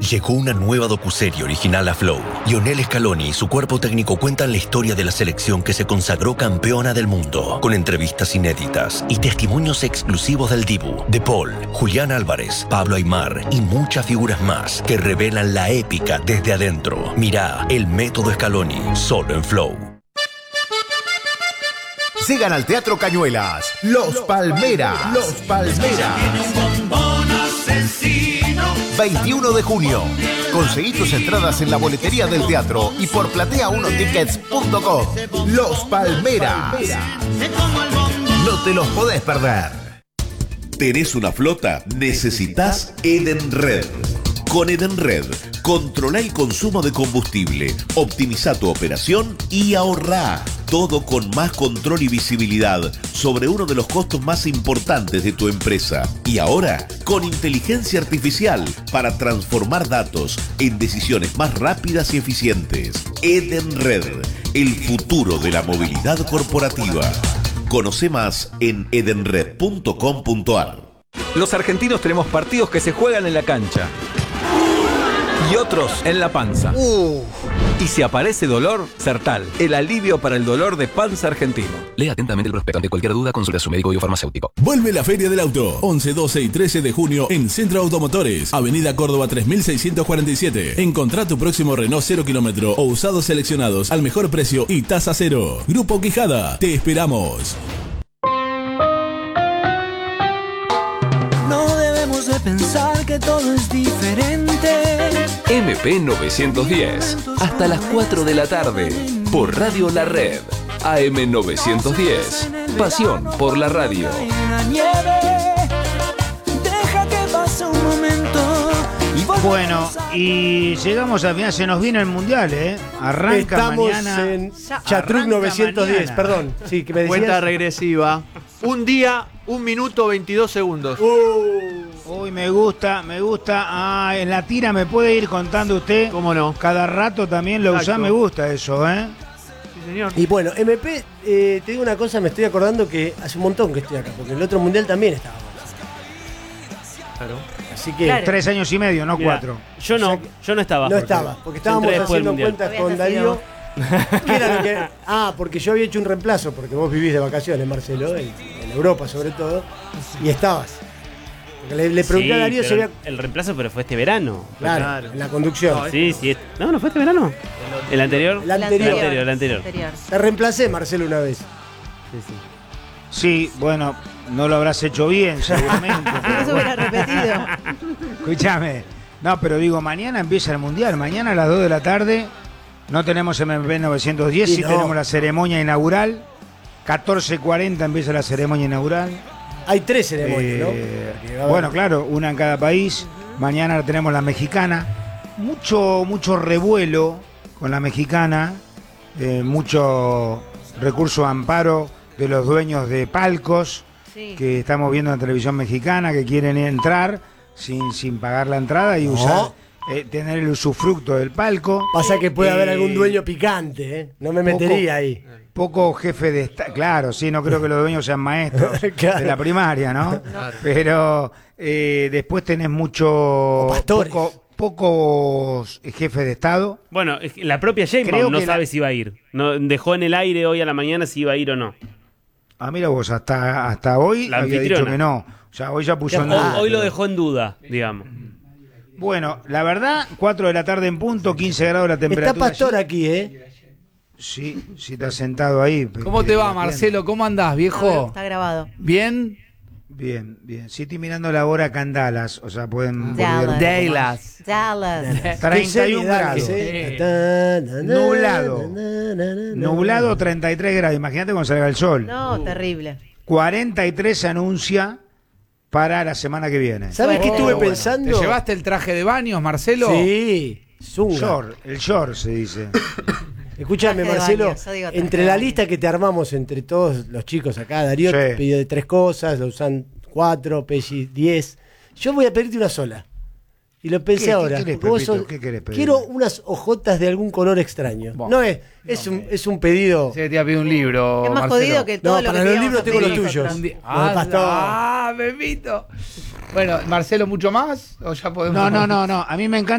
Llegó una nueva docuserie original a Flow. Lionel Scaloni y su cuerpo técnico cuentan la historia de la selección que se consagró campeona del mundo, con entrevistas inéditas y testimonios exclusivos del Dibu, De Paul, Julián Álvarez, Pablo Aimar y muchas figuras más que revelan la épica desde adentro. Mirá El Método Scaloni, solo en Flow. Sigan al Teatro Cañuelas, Los Palmeras. Los Palmeras. 21 de junio. Conseguí tus entradas en la boletería del teatro y por platea1tickets.com. Los Palmeras. No te los podés perder. ¿Tenés una flota? Necesitas Edenred. Con Edenred, controla el consumo de combustible, optimiza tu operación y ahorrá. Todo con más control y visibilidad sobre uno de los costos más importantes de tu empresa. Y ahora, con inteligencia artificial para transformar datos en decisiones más rápidas y eficientes. Edenred, el futuro de la movilidad corporativa. Conoce más en edenred.com.ar. Los argentinos tenemos partidos que se juegan en la cancha y otros en la panza. Y si aparece dolor, Sertal, el alivio para el dolor de panza argentino. Lea atentamente el prospecto. Ante cualquier duda, consulte a su médico biofarmacéutico. Vuelve la Feria del Auto, 11, 12 y 13 de junio en Centro Automotores, Avenida Córdoba 3647. Encontrá tu próximo Renault 0 kilómetro o usados seleccionados al mejor precio y tasa cero. Grupo Quijada, te esperamos. No debemos de pensar que todo es diferente. MP 910, hasta las 4 de la tarde, por Radio La Red. AM 910, pasión por la radio. Deja que pase un momento. Bueno, y llegamos al final, se nos viene el Mundial, ¿eh? Arranca Estamos mañana. en Chatruc 910, mañana. perdón. Sí, que me decías. Cuenta regresiva. Un día, 1 minuto, 22 segundos. Uy, me gusta. Ah, en la tira me puede ir contando usted. ¿Cómo no? Cada rato también lo usa, me gusta eso, ¿eh? Sí, señor. Y bueno, MP, te digo una cosa, me estoy acordando que hace un montón que estoy acá, porque el otro mundial también estaba. Claro. Así que. Claro. 3 años y medio, no Mirá, 4. Yo no estaba. No estaba, porque estábamos haciendo cuentas con Darío. ¿Qué era lo que? Porque yo había hecho un reemplazo, porque vos vivís de vacaciones, Marcelo, en Europa sobre todo, y estabas. Porque le pregunté a Darío si había. El reemplazo, pero fue este verano. Claro, en la conducción. Sí. No fue este verano. ¿El anterior? El anterior. El anterior. Te reemplacé, Marcelo, una vez. Sí, bueno, no lo habrás hecho bien, seguramente. No se hubiera repetido. Escúchame. No, pero digo, mañana empieza el Mundial. Mañana a las 2 de la tarde no tenemos MP 910, sí tenemos la ceremonia inaugural. 14:40 empieza la ceremonia inaugural. Hay 3 ceremonias, ¿no? Bueno, claro, una en cada país. Mañana tenemos la mexicana. Mucho revuelo con la mexicana. Mucho recurso a amparo de los dueños de palcos que estamos viendo en la televisión mexicana, que quieren entrar sin pagar la entrada y usar, tener el usufructo del palco. Pasa que puede haber algún dueño picante, ¿eh? No me metería ahí. Poco jefe de Estado, claro, sí, no creo que los dueños sean maestros Claro. de la primaria, ¿no? Pero después tenés pocos jefes de Estado. Bueno, la propia Sheinbaum no sabe si va a ir. No, dejó en el aire hoy a la mañana si iba a ir o no. Ah, mira vos, hasta hoy La había dicho anfitriona. que no. O sea, hoy ya puso en duda. Hoy lo dejó en duda, digamos. Bueno, la verdad, 4 de la tarde en punto, 15 grados la temperatura. Está Pastor aquí, ¿eh? Sí, está sentado ahí. ¿Cómo te va, Marcelo? ¿Cómo andás, viejo? Está grabado. ¿Bien? Bien. Sí, estoy mirando la hora acá en Dallas. O sea, pueden... Dallas. 31 grados. Nublado 33 grados. Imagínate cuando salga el sol. No, terrible. 43 se anuncia para la semana que viene. ¿Sabes qué estuve pensando? ¿Te llevaste el traje de baños, Marcelo? Sí, el short se dice. Escúchame, Marcelo, entre la lista que te armamos entre todos los chicos acá, Darío te pidió de 3 cosas, lo usan 4, Pesci 10. Yo voy a pedirte una sola. Y lo pensé ahora. ¿Qué querés pedir? Quiero unas ojotas de algún color extraño. Bueno, no es un pedido. Sí, te iba a pedir un libro. Es más Marcelo. jodido que todo lo que para los libros tengo los tuyos. Bebito. Bueno, Marcelo, ¿mucho más? ¿O ya podemos? No. A mí me encanta.